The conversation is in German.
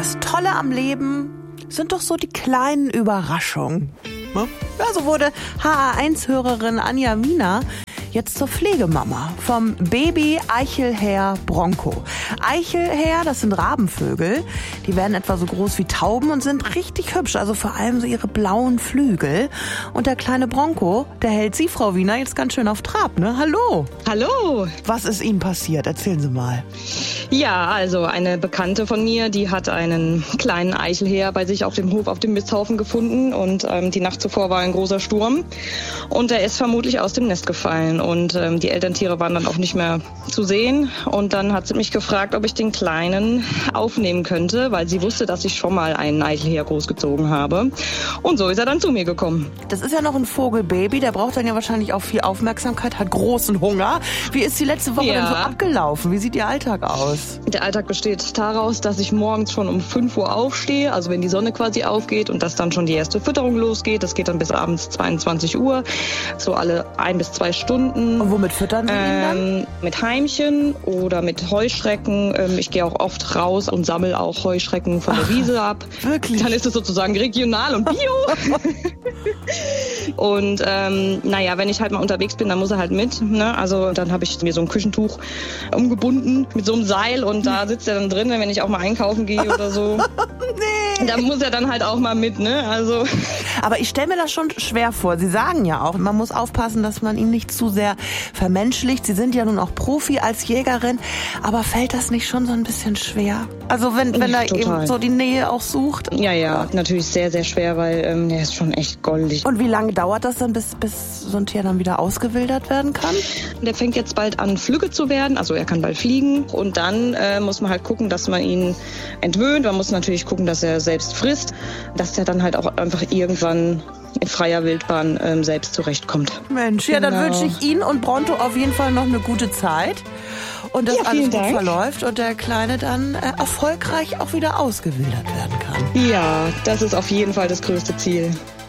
Das Tolle am Leben sind doch so die kleinen Überraschungen. Ja, so wurde HA1-Hörerin Anja Wiener jetzt zur Pflegemama vom Baby Eichelherr Bronco. Eichelherr, das sind Rabenvögel. Die werden etwa so groß wie Tauben und sind richtig hübsch. Also vor allem so ihre blauen Flügel. Und der kleine Bronco, der hält Sie, Frau Wiener, jetzt ganz schön auf Trab, ne? Hallo. Hallo. Was ist Ihnen passiert? Erzählen Sie mal. Ja, also eine Bekannte von mir, die hat einen kleinen Eichelherr bei sich auf dem Hof, auf dem Misthaufen gefunden. Und die Nacht zuvor war ein großer Sturm. Und er ist vermutlich aus dem Nest gefallen. Und die Elterntiere waren dann auch nicht mehr zu sehen. Und dann hat sie mich gefragt, ob ich den Kleinen aufnehmen könnte, weil sie wusste, dass ich schon mal einen Eichelherr großgezogen habe. Und so ist er dann zu mir gekommen. Das ist ja noch ein Vogelbaby, der braucht dann ja wahrscheinlich auch viel Aufmerksamkeit, hat großen Hunger. Wie ist die letzte Woche denn so abgelaufen? Wie sieht Ihr Alltag aus? Der Alltag besteht daraus, dass ich morgens schon um 5 Uhr aufstehe, also wenn die Sonne quasi aufgeht und dass dann schon die erste Fütterung losgeht. Das geht dann bis abends 22 Uhr, so alle 1 bis 2 Stunden. Und womit füttern Sie ihn dann? Mit Heimchen oder mit Heuschrecken. Ich gehe auch oft raus und sammle auch Heuschrecken von der Wiese ab. Wirklich? Dann ist es sozusagen regional und bio. Und wenn ich halt mal unterwegs bin, dann muss er halt mit. Ne? Also dann habe ich mir so ein Küchentuch umgebunden mit so einem Seil und da sitzt er dann drin, wenn ich auch mal einkaufen gehe oder so. Nee. Da muss er dann halt auch mal mit, ne? Also. Aber ich stelle mir das schon schwer vor. Sie sagen ja auch, man muss aufpassen, dass man ihn nicht zu sehr vermenschlicht. Sie sind ja nun auch Profi als Jägerin. Aber fällt das nicht schon so ein bisschen schwer? Also wenn er eben so die Nähe auch sucht? Ja, natürlich sehr, sehr schwer, weil der ist schon echt goldig. Und wie lange dauert das dann, bis so ein Tier dann wieder ausgewildert werden kann? Der fängt jetzt bald an, flügge zu werden. Also er kann bald fliegen. Und dann muss man halt gucken, dass man ihn entwöhnt. Man muss natürlich gucken, dass er selbst frisst. Dass der dann halt auch einfach irgendwann in freier Wildbahn selbst zurechtkommt. Mensch, ja, dann wünsche ich Ihnen und Bronto auf jeden Fall noch eine gute Zeit. Und dass alles gut verläuft und der Kleine dann erfolgreich auch wieder ausgewildert werden kann. Ja, das ist auf jeden Fall das größte Ziel.